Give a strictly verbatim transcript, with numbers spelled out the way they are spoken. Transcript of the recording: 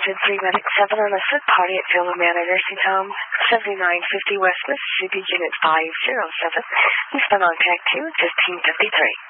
Attention three Medic seven on a sick party at Philip Manor Nursing Home, seventy-nine fifty West Mississippi, Unit five oh seven. He's been on tag two, fifteen fifty-three.